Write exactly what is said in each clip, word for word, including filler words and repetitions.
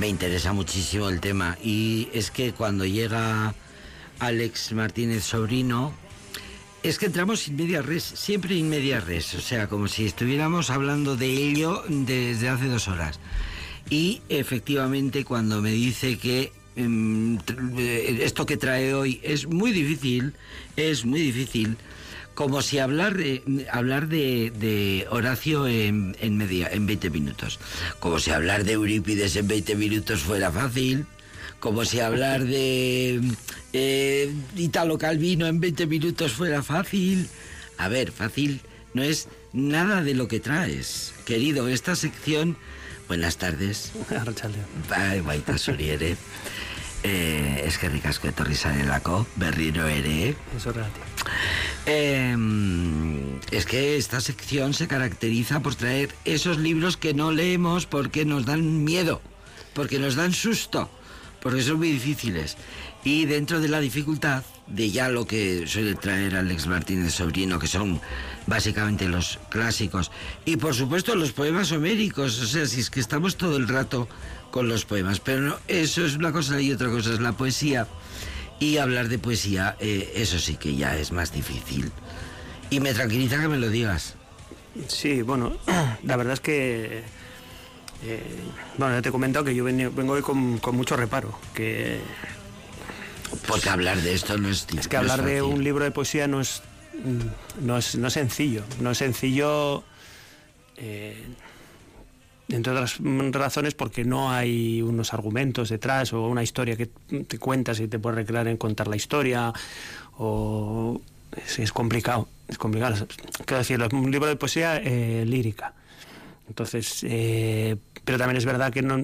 Me interesa muchísimo el tema. Y es que cuando llega Alex Martínez Sobrino, es que entramos in media res, siempre in media res, o sea, como si estuviéramos hablando de ello desde hace dos horas. Y efectivamente cuando me dice que um, esto que trae hoy es muy difícil, es muy difícil, como si hablar de, hablar de, de Horacio en, en, media, en veinte minutos, como si hablar de Eurípides en veinte minutos fuera fácil, como si hablar de eh, Italo Calvino en veinte minutos fuera fácil. A ver, fácil no es nada de lo que traes, querido. Esta sección... Buenas tardes. Bai, baita zuri ere. Eh, eskerrik asko etorri zarelako, berriro ere. Eso es eh, Es que esta sección se caracteriza por traer esos libros que no leemos porque nos dan miedo, porque nos dan susto, porque son muy difíciles. Y dentro de la dificultad de ya lo que suele traer Alex Martínez Sobrino, que son básicamente los clásicos, y por supuesto los poemas homéricos, o sea, si es que estamos todo el rato con los poemas, pero no, eso es una cosa y otra cosa es la poesía, y hablar de poesía, eh, eso sí que ya es más difícil. Y me tranquiliza que me lo digas. Sí, bueno, la verdad es que... Eh, bueno, ya te he comentado que yo vengo, vengo hoy con, con mucho reparo, que... Porque hablar de esto no es... Es que no hablar es de un libro de poesía no es, no es, no es sencillo, no es sencillo... Eh, entre otras razones porque no hay unos argumentos detrás o una historia que te cuentas y te puedes recrear en contar la historia, o es, es complicado, es complicado. Quiero decir, un libro de poesía eh, lírica. Entonces, eh, pero también es verdad que no,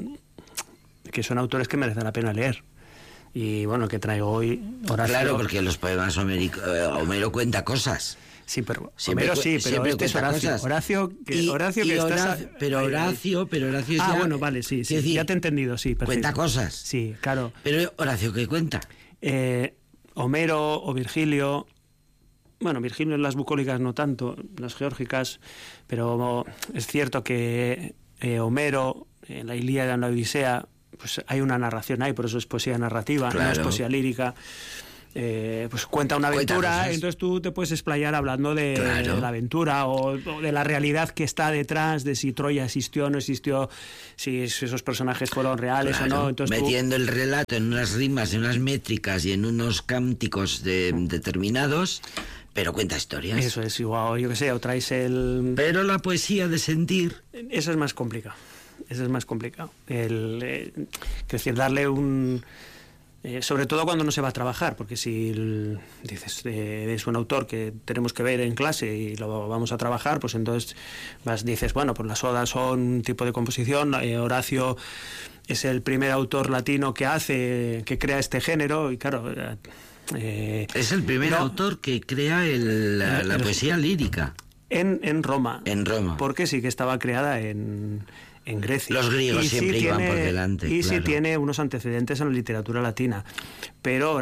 que son autores que merecen la pena leer. Y bueno, que traigo hoy Horacio. Claro, porque los poemas homéricos, eh, Homero cuenta cosas. Sí, pero siempre, Homero sí, pero este es Horacio. Cosas. Horacio, que, y, Horacio que y estás Horacio, a... pero Horacio, pero Horacio Ah, ya, bueno, vale, sí, sí, decir, ya te he entendido, sí, perfecto. Cuenta cosas. Sí, claro. Pero Horacio, ¿qué cuenta? Eh, Homero o Virgilio, bueno, Virgilio en las bucólicas no tanto, las geórgicas, pero es cierto que eh, Homero, en la Ilíada, en la Odisea, pues hay una narración ahí, por eso es poesía narrativa, claro. No es poesía lírica. Eh, pues cuenta una aventura, entonces tú te puedes explayar hablando de, claro. de la aventura o, o de la realidad que está detrás, de si Troya existió o no existió, si esos personajes fueron reales claro. o no. Entonces metiendo tú... el relato en unas rimas, en unas métricas y en unos cánticos de, determinados, pero cuenta historias. Eso es igual, yo qué sé, o traes el... Pero la poesía de sentir... Eso es más complicado, eso es más complicado. El, eh, es decir, darle un... Eh, sobre todo cuando no se va a trabajar, porque si el, dices eh, es un autor que tenemos que ver en clase y lo vamos a trabajar, pues entonces vas, dices, bueno, pues las odas son un tipo de composición, eh, Horacio es el primer autor latino que hace, que crea este género, y claro... Eh, es el primer no, autor que crea el, la, la poesía lírica. En, en Roma. En Roma. Porque sí que estaba creada en... en Grecia. Los griegos y siempre sí iban tiene, por delante. Y claro. sí tiene unos antecedentes en la literatura latina. Pero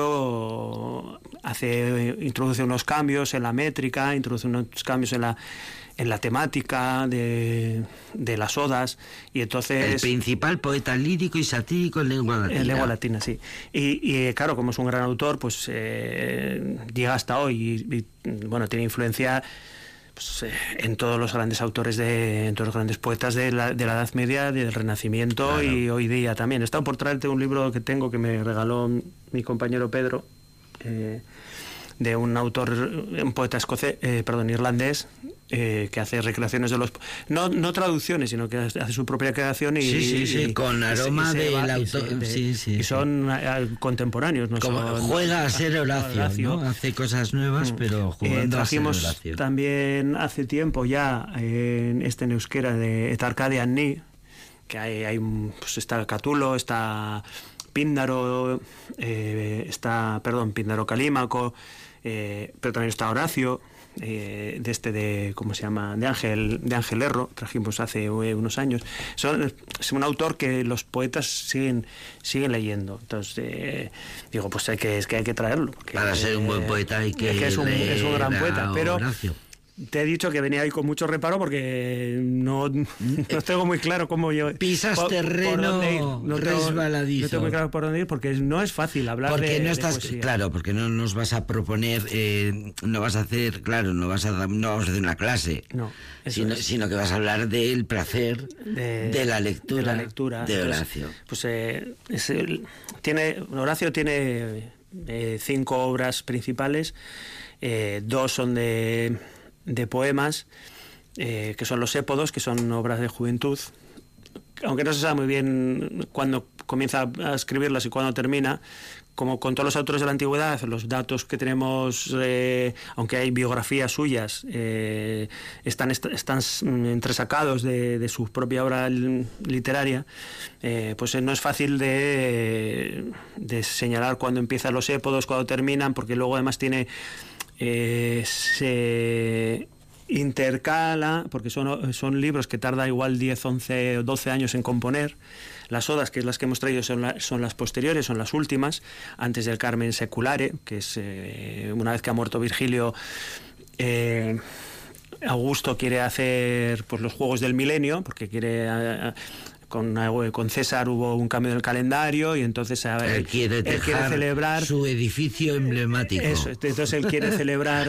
Horacio hace, introduce unos cambios en la métrica, introduce unos cambios en la, en la temática de, de las odas. Y entonces... El principal poeta lírico y satírico en lengua latina. En lengua latina, sí. Y, y claro, como es un gran autor, pues eh, llega hasta hoy y, y bueno, tiene influencia... Pues, eh, en todos los grandes autores, de, en todos los grandes poetas de la, de la Edad Media, del Renacimiento, claro. Y hoy día también. He estado por traerte un libro que tengo que me regaló mi compañero Pedro, eh, de un autor, un poeta escocés, eh, perdón, irlandés, eh, que hace recreaciones de los... No, no traducciones, sino que hace su propia creación y... Sí, sí, sí, y, con aroma y del autor. Y, sí, sí, y sí. son eh, contemporáneos, ¿no? Como son, juega a ser Horacio, Horacio. ¿no? Hace cosas nuevas, mm. pero jugando eh, a ser Horacio. También hace tiempo ya eh, en este en euskera de Et Arcadian Ni, que hay, hay pues está Catulo, está Píndaro, eh, está, perdón, Píndaro Calímaco, eh, pero también está Horacio, eh, de este de, ¿cómo se llama? De Ángel, de Ángel Erro, trajimos hace eh, unos años. Son, es un autor que los poetas siguen, siguen leyendo. Entonces, eh, digo, pues hay que, es que hay que traerlo. Porque, para ser un buen poeta hay que, es, que es, un, es un gran poeta, pero... Horacio. te he dicho que venía ahí con mucho reparo porque no, no tengo muy claro cómo yo... Pisas por, terreno por dónde ir. No resbaladizo. Tengo, no tengo muy claro por dónde ir porque no es fácil hablar porque de, no de estás, poesía. Claro, porque no nos vas a proponer, eh, no vas a hacer, claro, no vas a dar, no vamos a hacer una clase. No, sino, es. sino que vas a hablar del placer de, de la lectura de, la lectura. de Horacio. Entonces, pues eh, es el, tiene, Horacio tiene eh, cinco obras principales, eh, dos son de... de poemas, eh, que son los épodos, que son obras de juventud, aunque no se sabe muy bien cuándo comienza a escribirlas y cuándo termina. Como con todos los autores de la antigüedad, los datos que tenemos, eh, aunque hay biografías suyas, eh, están, est están entresacados de, de su propia obra literaria, eh, pues no es fácil de, de señalar cuándo empiezan los épodos, cuándo terminan, porque luego además tiene... Eh, se intercala, porque son, son libros que tarda igual diez, once o doce años en componer. Las odas, que es las que hemos traído, son, la, son las posteriores, son las últimas, antes del Carmen Seculare, que es eh, una vez que ha muerto Virgilio, eh, Augusto quiere hacer pues, los Juegos del Milenio, porque quiere... Eh, Con, con César hubo un cambio del calendario y entonces a ver, él, quiere, él quiere celebrar su edificio emblemático. Eso, entonces él quiere celebrar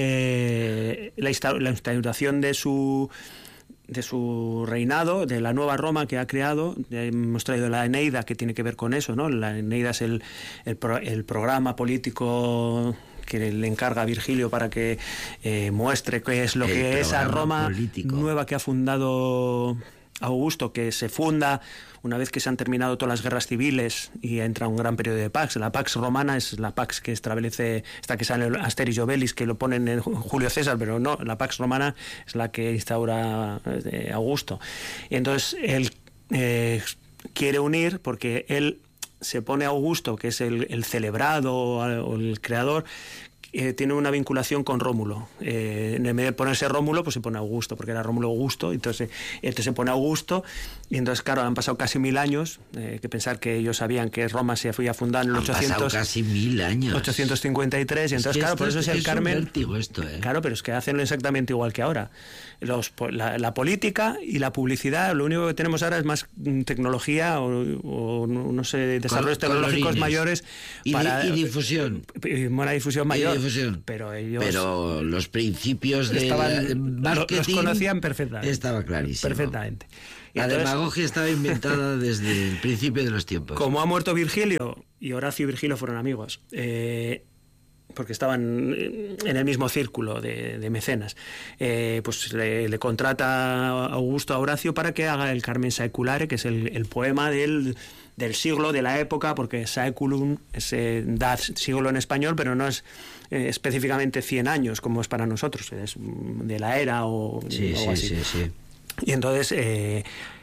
eh, la, instaur la instauración de su de su reinado, de la nueva Roma que ha creado. Hemos traído la Eneida, que tiene que ver con eso, ¿no? La Eneida es el, el, pro, el programa político que le encarga a Virgilio para que eh, muestre qué es lo el que es esa Roma político. Nueva que ha fundado Augusto, que se funda una vez que se han terminado todas las guerras civiles y entra un gran periodo de Pax. La Pax Romana es la Pax que establece, esta que sale Asterix y Obelix, que lo ponen en Julio César, pero no, la Pax Romana es la que instaura eh, Augusto. Y entonces él eh, quiere unir, porque él se pone a Augusto, que es el, el celebrado o el creador, Eh, tiene una vinculación con Rómulo. Eh, en vez de ponerse Rómulo, pues se pone Augusto, porque era Rómulo Augusto, entonces, entonces se pone Augusto, y entonces, claro, han pasado casi mil años, eh, que pensar que ellos sabían que Roma se fue a fundar en el han ochocientos, casi mil años. ochocientos cincuenta y tres, y entonces, es claro, por eso es el es Carmen. Un vértigo esto, ¿eh? Claro, pero es que hacen exactamente igual que ahora. Los, la, la política y la publicidad, lo único que tenemos ahora es más tecnología o, o no sé, desarrollos Col tecnológicos mayores y, para, di, y difusión. Y una difusión mayor. Y difusión. Pero ellos... Pero los principios de estaban, marketing los conocían perfectamente. Estaba clarísimo. Perfectamente. Y la entonces, demagogia estaba inventada desde el principio de los tiempos. Como ha muerto Virgilio, y Horacio y Virgilio fueron amigos, eh, porque estaban en el mismo círculo de, de mecenas, eh, pues le, le contrata a Augusto a Horacio para que haga el Carmen Saeculare, que es el, el poema del, del siglo, de la época, porque Saeculum se da siglo en español, pero no es eh, específicamente cien años, como es para nosotros, es de la era o, sí, o sí, así. Sí, sí. Y entonces... Eh,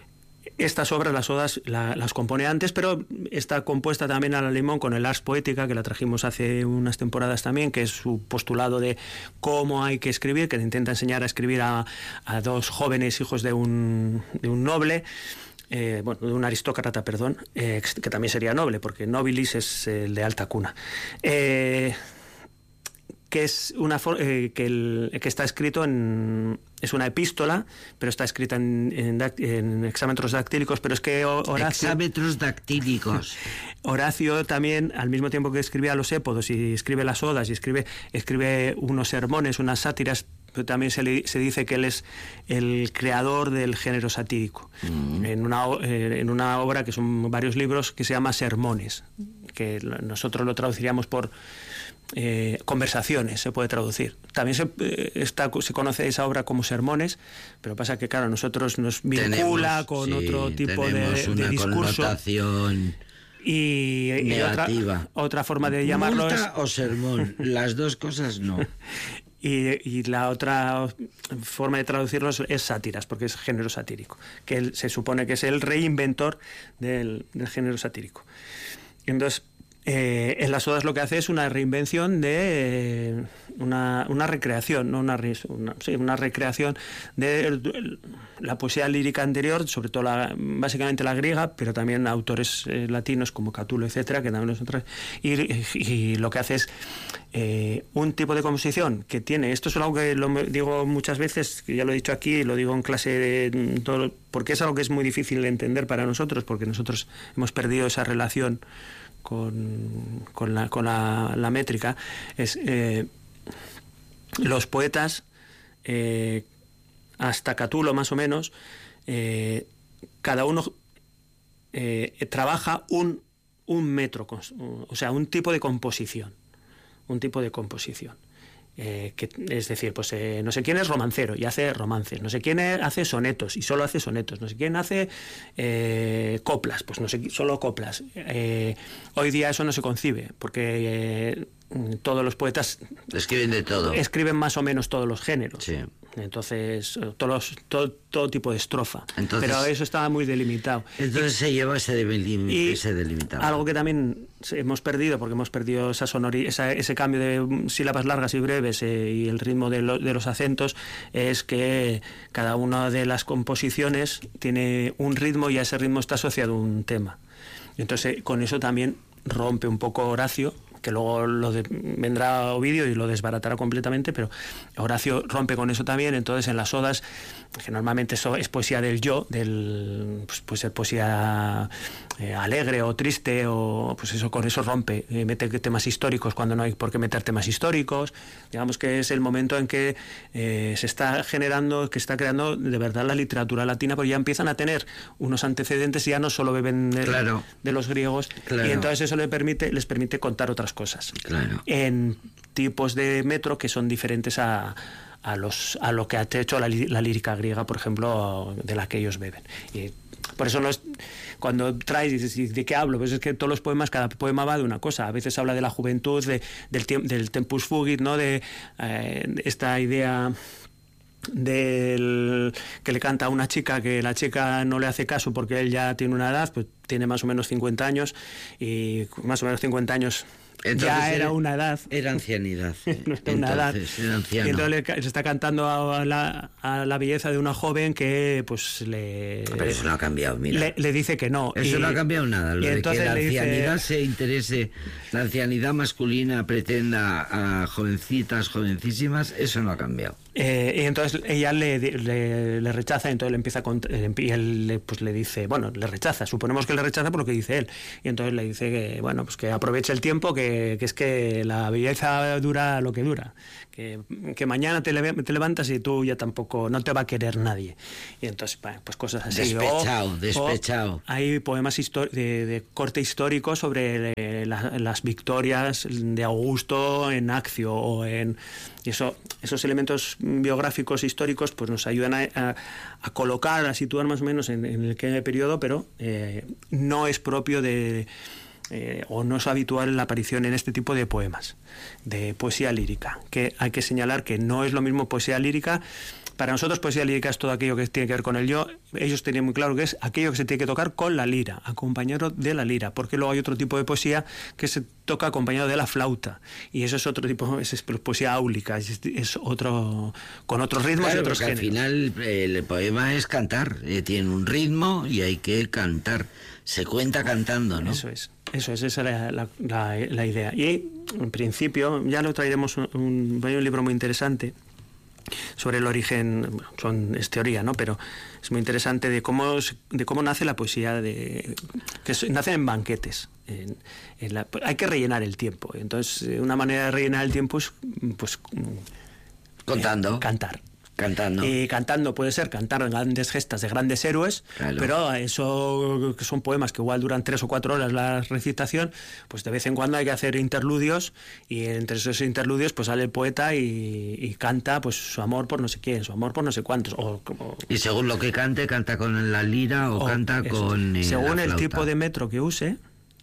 estas obras, las odas, la, las compone antes, pero está compuesta también a la limón con el Ars Poética, que la trajimos hace unas temporadas también, que es su postulado de cómo hay que escribir, que le intenta enseñar a escribir a, a dos jóvenes hijos de un, de un noble, eh, bueno, de un aristócrata, perdón, eh, que también sería noble, porque nobilis es el de alta cuna. Eh, que es una eh, que, el, que está escrito en es una epístola, pero está escrita en, en, en hexámetros dactílicos, pero es que Horacio... Hexámetros dactílicos. Horacio también, al mismo tiempo que escribía los épodos y escribe las odas y escribe, escribe unos sermones, unas sátiras, pero también se, le, se dice que él es el creador del género satírico. Mm. En, una, en una obra que son varios libros que se llama Sermones, que nosotros lo traduciríamos por... Eh, conversaciones, se puede traducir. También se, eh, está, se conoce esa obra como sermones, pero pasa que, claro, a nosotros nos vincula tenemos, con sí, otro tipo de, de discurso. Connotación y, y otra, otra forma de llamarlo Multa es... o sermón, las dos cosas no. Y, y la otra forma de traducirlo es sátiras, porque es género satírico, que él se supone que es el reinventor del, del género satírico. Entonces, Eh, en las odas lo que hace es una reinvención de eh, una, una recreación, no una, una, sí, una recreación de, de la poesía lírica anterior, sobre todo la, básicamente la griega, pero también autores eh, latinos como Catulo, etcétera, que también nosotros, y, y, y lo que hace es eh, un tipo de composición que tiene, esto es algo que lo digo muchas veces, que ya lo he dicho aquí, lo digo en clase de todo, porque es algo que es muy difícil de entender para nosotros, porque nosotros hemos perdido esa relación con, con, la, con la, la métrica. Es eh, los poetas eh, hasta Catulo más o menos eh, cada uno eh, trabaja un, un metro, o sea, un tipo de composición un tipo de composición Eh, que, es decir, pues eh, no sé quién es romancero y hace romances, no sé quién es, hace sonetos y solo hace sonetos, no sé quién hace eh, coplas, pues no sé, solo coplas. Eh, hoy día eso no se concibe, porque eh, todos los poetas escriben de todo, escriben más o menos todos los géneros. Sí. Entonces, todos, todo, todo tipo de estrofa. Entonces, pero eso estaba muy delimitado. Entonces y, se lleva ese, delim y ese delimitado. Algo que también hemos perdido, porque hemos perdido esa sonori esa, ese cambio de sílabas largas y breves eh, y el ritmo de, lo, de los acentos, es que cada una de las composiciones tiene un ritmo y a ese ritmo está asociado un tema. Entonces, con eso también rompe un poco Horacio, que luego lo de, vendrá Ovidio y lo desbaratará completamente, pero Horacio rompe con eso también. Entonces en las odas, que normalmente eso es poesía del yo, del pues puede ser poesía eh, alegre o triste, o pues eso, con eso rompe, eh, mete temas históricos cuando no hay por qué meter temas históricos. Digamos que es el momento en que eh, se está generando, que está creando de verdad la literatura latina, porque ya empiezan a tener unos antecedentes, ya no solo beben de, claro. de los griegos, claro. Y entonces eso le permite, les permite contar otras cosas, claro. En tipos de metro que son diferentes a, a, los, a lo que ha hecho la, la lírica griega, por ejemplo, de la que ellos beben. Y por eso no es, cuando traes y dices, ¿de qué hablo? Pues es que todos los poemas, cada poema va de una cosa. A veces habla de la juventud, de, del, del tempus fugit, ¿no? De eh, esta idea del que le canta a una chica, que la chica no le hace caso porque él ya tiene una edad, pues tiene más o menos cincuenta años, y más o menos cincuenta años entonces ya era una edad. Era ancianidad. No está una edad. Era anciano. Y entonces le, se está cantando a la, a la belleza de una joven que pues le... Pero eso no ha cambiado, mira. Le, le dice que no. Eso y, no ha cambiado nada. Lo de que la ancianidad dice... se interese, la ancianidad masculina pretenda a jovencitas, jovencísimas, eso no ha cambiado. Eh, y entonces ella le, le, le rechaza, y entonces le empieza a contar, y él pues le dice, bueno, le rechaza, suponemos que le rechaza por lo que dice él, y entonces le dice que, bueno, pues que aproveche el tiempo, que, que es que la belleza dura lo que dura, que, que mañana te, le, te levantas y tú ya tampoco, no te va a querer nadie, y entonces pues cosas así. Despechado, o, despechado. O hay poemas de, de corte histórico sobre eh, la, las victorias de Augusto en Accio, o en... Y eso, esos elementos biográficos históricos pues nos ayudan a, a, a colocar, a situar más o menos en, en el qué periodo, pero eh, no es propio de eh, o no es habitual la aparición en este tipo de poemas, de poesía lírica, que hay que señalar que no es lo mismo poesía lírica. Para nosotros poesía lírica es todo aquello que tiene que ver con el yo. Ellos tenían muy claro que es aquello que se tiene que tocar con la lira, acompañado de la lira, porque luego hay otro tipo de poesía que se toca acompañado de la flauta, y eso es otro tipo, es poesía áulica, es, es otro, con otros ritmos, claro, y otros géneros. Al final el poema es cantar, eh, tiene un ritmo y hay que cantar, se cuenta cantando, ¿no? Eso es, eso es, esa es la, la, la, la idea. Y en principio ya lo traeremos un, un, un libro muy interesante sobre el origen, son, es teoría, ¿no? Pero es muy interesante de cómo, de cómo nace la poesía, de que nace en banquetes. En, en la, hay que rellenar el tiempo. Entonces, una manera de rellenar el tiempo es, pues, contando, eh, cantar. Cantando. Y cantando puede ser cantar grandes gestas de grandes héroes, claro. Pero eso que son poemas que igual duran tres o cuatro horas la recitación, pues de vez en cuando hay que hacer interludios, y entre esos interludios pues sale el poeta y, y canta pues su amor por no sé quién, su amor por no sé cuántos. O, o, y según lo que cante, canta con la lira o, o canta eso, con eh, según la el flauta. tipo de metro que use,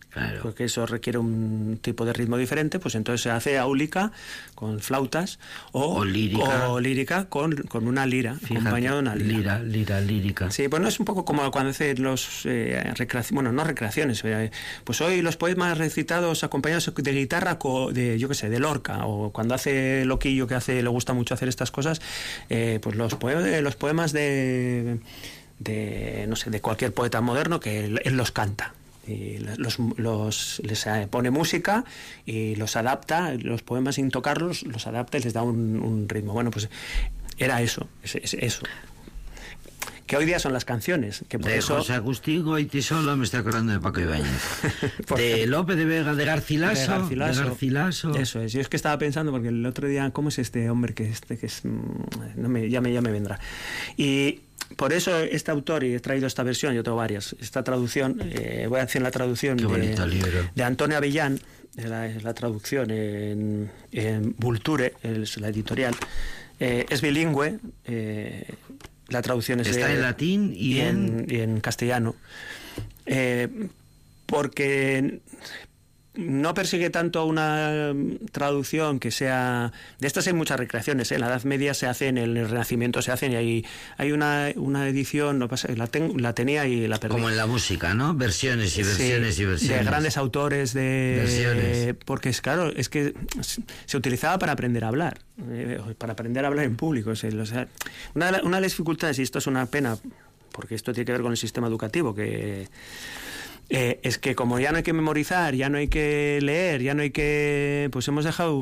Claro. Porque eso requiere un tipo de ritmo diferente, pues entonces se hace áulica con flautas o, o lírica, o lírica con, con una lira, fíjate, acompañada de una lira. Lira, lira, lírica. Sí, pues no es un poco como cuando hacen los eh, recreaciones, bueno, no recreaciones, eh, pues hoy los poemas recitados acompañados de guitarra, de yo qué sé, de Lorca, o cuando hace Loquillo, que hace, le gusta mucho hacer estas cosas, eh, pues los poemas, los poemas de, de, no sé, de cualquier poeta moderno que él, él los canta. Y los, los, les pone música y los adapta, los poemas sin tocarlos, los adapta y les da un, un ritmo. Bueno, pues era eso, es, es eso. Que hoy día son las canciones. Que por de eso... José Agustín Goytisolo, me estoy acordando de Paco Ibáñez. De Lope de Vega, de Garcilaso. De Garcilaso. De Garcilaso. Eso es. Yo es que estaba pensando, porque el otro día, ¿cómo es este hombre que, este, que es... No me, ya, me, ya me vendrá. Y... por eso este autor, y he traído esta versión, yo tengo varias, esta traducción, eh, voy a hacer la traducción de, de Antonio Avellán, la, la traducción en, en Vulture, es la editorial, eh, es bilingüe, eh, la traducción es está de, en latín y, y, en... en, y en castellano, eh, porque... no persigue tanto una traducción que sea... De estas hay muchas recreaciones, ¿eh? En la Edad Media se hacen, en el Renacimiento se hacen, y hay, hay una, una edición, no pasa, la, ten, la tenía y la perdí. Como en la música, ¿no? Versiones y versiones sí, y versiones. De grandes autores, de... versiones. Porque es claro, es que se utilizaba para aprender a hablar, eh, para aprender a hablar en público. O sea, una, de una de las dificultades, y esto es una pena, porque esto tiene que ver con el sistema educativo, que... Eh, es que como ya no hay que memorizar, ya no hay que leer, ya no hay que... pues hemos dejado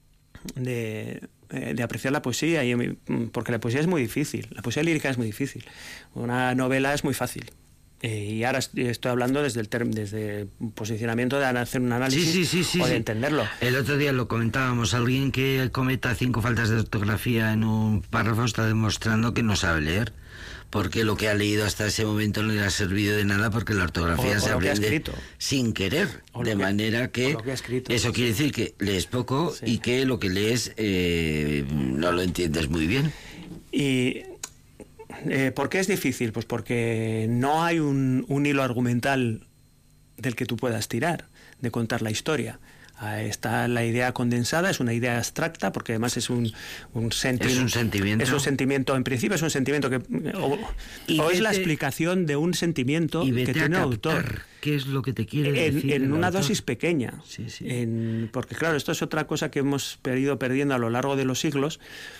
de, de apreciar la poesía, y, porque la poesía es muy difícil, la poesía lírica es muy difícil, una novela es muy fácil. Eh, y ahora estoy hablando desde el term, desde el posicionamiento de hacer un análisis sí, sí, sí, sí, o de sí. entenderlo. El otro día lo comentábamos, alguien que cometa cinco faltas de ortografía en un párrafo está demostrando que no sabe leer, porque lo que ha leído hasta ese momento no le ha servido de nada, porque la ortografía o, o se aprende sin querer, de que, manera que, que eso quiere decir que lees poco, sí, y que lo que lees eh, no lo entiendes muy bien. Y eh, ¿por qué es difícil? Pues porque no hay un, un hilo argumental del que tú puedas tirar, de contar la historia. Ahí está la idea condensada, es una idea abstracta, porque además es un, un, senti es un sentimiento. Es un sentimiento, en principio es un sentimiento que... O, o es la explicación de un sentimiento y que tiene el autor. ¿Qué es lo que te quiere en, decir en una autor? dosis pequeña. Sí, sí. En, porque claro, esto es otra cosa que hemos ido perdiendo a lo largo de los siglos,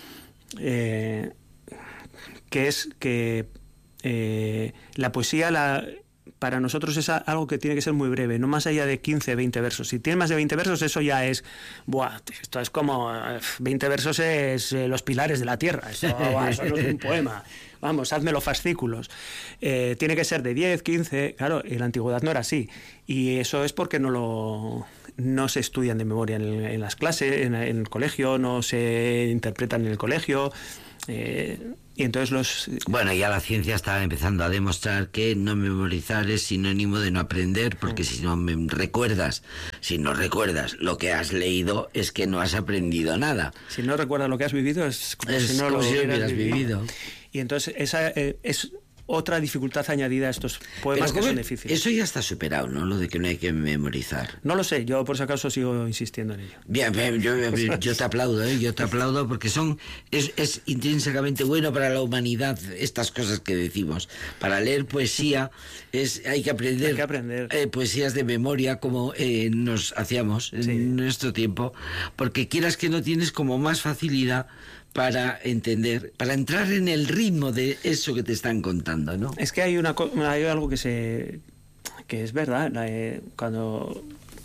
eh, que es que eh, la poesía... la para nosotros es algo que tiene que ser muy breve, no más allá de quince, veinte versos. Si tiene más de veinte versos, eso ya es... Buah, esto es como... veinte versos es eh, los pilares de la tierra. Eso, buah, eso no es un poema. Vamos, hazme los fascículos. Eh, tiene que ser de diez, quince... Claro, en la antigüedad no era así. Y eso es porque no lo... no se estudian de memoria en, en las clases, en, en el colegio, no se interpretan en el colegio... Eh, y entonces los... Bueno, ya la ciencia está empezando a demostrar que no memorizar es sinónimo de no aprender, porque si no me recuerdas, si no recuerdas lo que has leído, es que no has aprendido nada. Si no recuerdas lo que has vivido, es como es si no como lo si hubieras, hubieras vivido. vivido. Y entonces esa eh, es otra dificultad añadida a estos poemas que son difíciles. Eso ya está superado, ¿no? Lo de que no hay que memorizar. No lo sé, yo por si acaso sigo insistiendo en ello. Bien, bien yo, yo te aplaudo, ¿eh? Yo te aplaudo porque son es, es intrínsecamente bueno para la humanidad estas cosas que decimos. Para leer poesía es hay que aprender, hay que aprender. Eh, poesías de memoria como eh, nos hacíamos en sí. nuestro tiempo, porque quieras que no tienes como más facilidad para entender, para entrar en el ritmo de eso que te están contando, ¿no? Es que hay una hay algo que se que es verdad, la, eh, cuando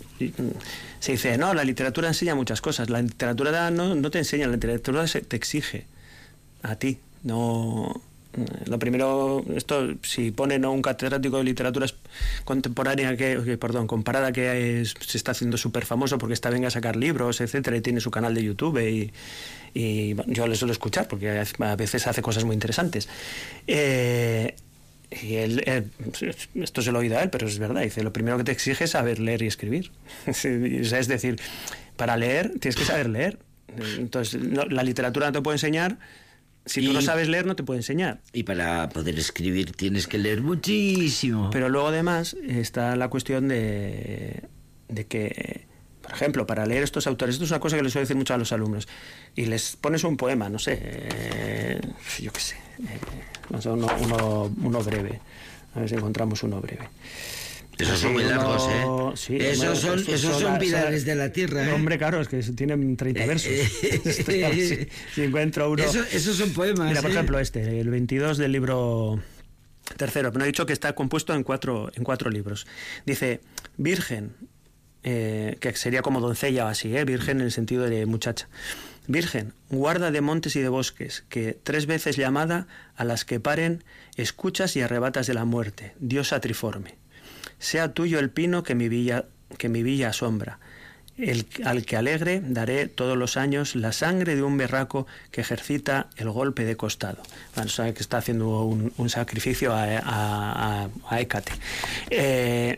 se dice, no, la literatura enseña muchas cosas, la literatura no, no te enseña, la literatura se, te exige a ti, no... Lo primero, esto si ponen a un catedrático de literatura contemporánea que, que perdón, comparada que es, se está haciendo súper famoso porque está venga a sacar libros, etcétera, y tiene su canal de YouTube y, y yo le suelo escuchar porque a veces hace cosas muy interesantes. Eh, y él, él, esto se lo he oído a él, pero es verdad, dice, lo primero que te exige es saber leer y escribir. Es decir, para leer tienes que saber leer. Entonces, no, la literatura no te puede enseñar Si y, tú no sabes leer, no te puede enseñar. Y para poder escribir tienes que leer muchísimo. Pero luego además está la cuestión de, de que, por ejemplo, para leer estos autores, esto es una cosa que les suelo decir mucho a los alumnos, y les pones un poema, no sé, eh, yo qué sé, eh, no sé uno, uno, uno breve, a ver si encontramos uno breve. Esos son muy largos, ¿eh? Sí, esos hombre, son, estos esos son, son la, pilares de la tierra, ¿eh? Hombre, claro, es que tienen treinta versos. si, si encuentro uno... Eso, esos son poemas. Mira, por ¿eh? ejemplo, este, el veintidós del libro tercero. Me he dicho que está compuesto en cuatro, en cuatro libros. Dice, virgen, eh, que sería como doncella o así, ¿eh? Virgen en el sentido de muchacha. Virgen, guarda de montes y de bosques, que tres veces llamada, a las que paren, escuchas y arrebatas de la muerte, diosa triforme. Sea tuyo el pino que mi villa, que mi villa asombra. El, al que alegre daré todos los años la sangre de un berraco que ejercita el golpe de costado. Bueno, sabe que está haciendo un, un sacrificio a, a, a, a Hécate. Eh,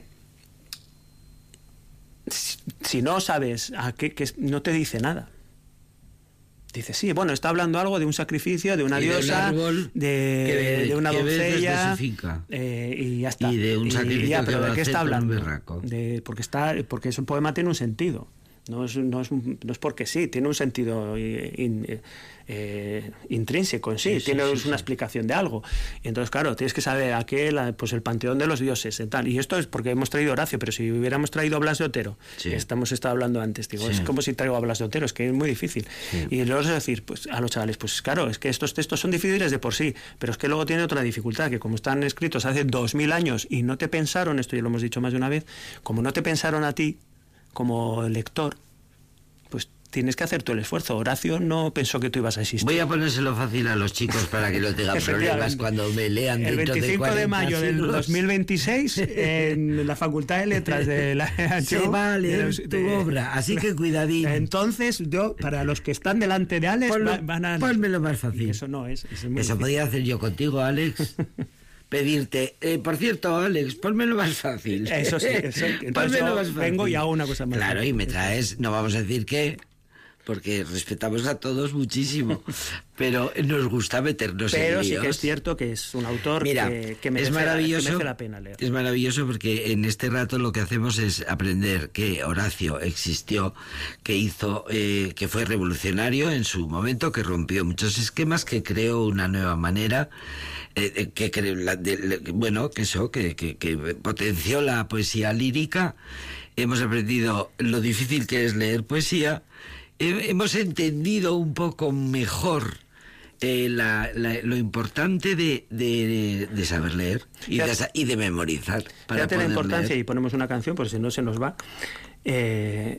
si, si no sabes a qué, que no te dice nada. Dice, sí, bueno, está hablando algo de un sacrificio, de una y diosa, de, un de, que, de una que doncella, de su finca. Eh, y ya está. Y de un sacrificio y ya, pero que ¿de va qué a está hacer con un hablando? berraco. De, porque está, porque ese poema tiene un sentido. No es, no es, no es porque sí, tiene un sentido in, eh, intrínseco en sí, sí, sí tiene sí, una sí. explicación de algo. Y entonces, claro, tienes que saber a qué, la, pues el panteón de los dioses y tal. Y esto es porque hemos traído Horacio, pero si hubiéramos traído a Blas de Otero, sí. que estamos estado hablando antes, digo, sí. es como si traigo a Blas de Otero, es que es muy difícil. Sí. Y luego es decir, pues a los chavales, pues claro, es que estos textos son difíciles de por sí, pero es que luego tiene otra dificultad, que como están escritos hace dos mil años y no te pensaron, esto ya lo hemos dicho más de una vez, como no te pensaron a ti como lector, pues tienes que hacer tú el esfuerzo. Horacio no pensó que tú ibas a existir. Voy a ponérselo fácil a los chicos para que no tengan problemas cuando me lean dentro el veinticinco de, de mayo del dos mil veintiséis en la Facultad de Letras de la se va a leer de, tu de, obra, así que cuidadín. Entonces yo, para los que están delante de Alex, Ponlo, van a... Pónmelo más fácil. Y eso no es. Eso, es eso podría hacer yo contigo, Alex. Pedirte, eh, por cierto, Alex, pónmelo más fácil. Eso sí, eso. Pónmelo más fácil. Vengo y hago una cosa más Claro, fácil. Y me traes, no vamos a decir que, porque respetamos a todos muchísimo, pero nos gusta meternos pero en líos. Pero sí que es cierto que es un autor Mira, que, que, merece, es maravilloso, que merece la pena leer. Es maravilloso porque en este rato lo que hacemos es aprender que Horacio existió, que hizo, eh, que fue revolucionario en su momento, que rompió muchos esquemas, que creó una nueva manera, eh, que creó, la, de, bueno, que eso, que, que, que potenció la poesía lírica. Hemos aprendido lo difícil que es leer poesía. Hemos entendido un poco mejor eh, la, la, lo importante de, de, de saber leer y de, y de memorizar. Para fíjate la importancia, leer. Y ponemos una canción, por si no se nos va. Eh,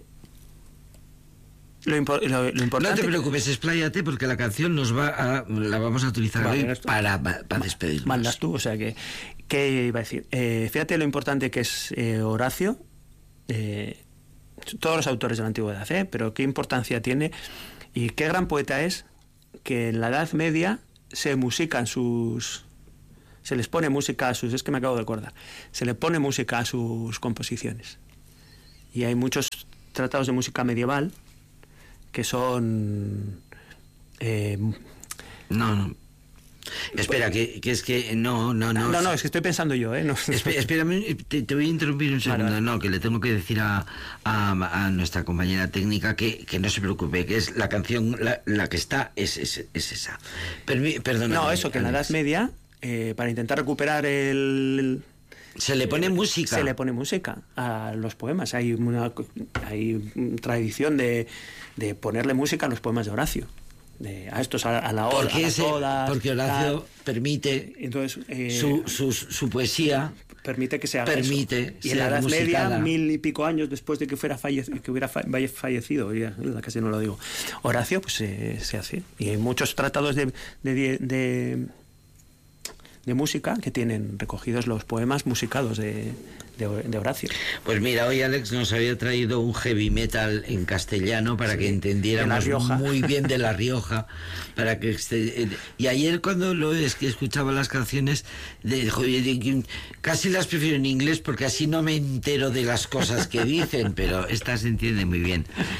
lo, impo lo, lo importante... No te preocupes, expláyate, porque la canción nos va a, la vamos a utilizar vale, hoy para, para despedirnos. Mandas tú, o sea que... ¿Qué iba a decir? Eh, fíjate lo importante que es eh, Horacio... Eh, todos los autores de la antigüedad, ¿eh? Pero qué importancia tiene y qué gran poeta es que en la Edad Media se musican sus... se les pone música a sus... es que me acabo de acordar. Se le pone música a sus composiciones. Y hay muchos tratados de música medieval que son... Eh, no, no. Espera, que, que es que no, no, no. No, no, es que estoy pensando yo, ¿eh? No. Espera, espérame, te, te voy a interrumpir un segundo. Vale, vale. No, que le tengo que decir a, a, a nuestra compañera técnica que, que no se preocupe, que es la canción, la, la que está, es, es, es esa. Permi, perdona. No, eso, que en la Edad Media, eh, para intentar recuperar el... Se le pone música. Se le pone música a los poemas. Hay una, hay una tradición de, de ponerle música a los poemas de Horacio. De, a estos a, a la hora, porque, a las odas, porque Horacio tal. permite entonces eh, su, su, su poesía permite que se haga permite eso. Y en la Edad Media, mil y pico años después de que fuera falle que hubiera fallecido, ya, casi no lo digo, Horacio, pues eh, se hace. Y hay muchos tratados de, de, de, de música que tienen recogidos los poemas musicados de, de, de Horacio. Pues mira, hoy Alex nos había traído un heavy metal en castellano para sí, que entendiéramos muy bien de La Rioja, para que y ayer cuando lo es que escuchaba las canciones de, de, casi las prefiero en inglés porque así no me entero de las cosas que dicen, pero esta se entiende muy bien.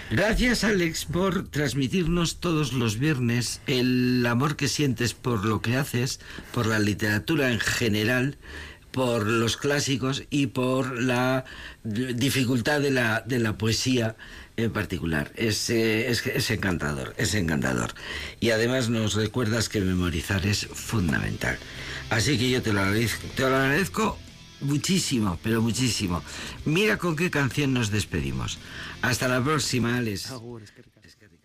Gracias, Alex, por transmitirnos todos los viernes el amor que sientes por lo que haces, por la literatura en general, por los clásicos y por la dificultad de la, de la poesía en particular. Es, eh, es, es encantador, es encantador. Y además nos recuerdas que memorizar es fundamental. Así que yo te lo agradezco, te lo agradezco muchísimo, pero muchísimo. Mira con qué canción nos despedimos. Hasta la próxima, Alex.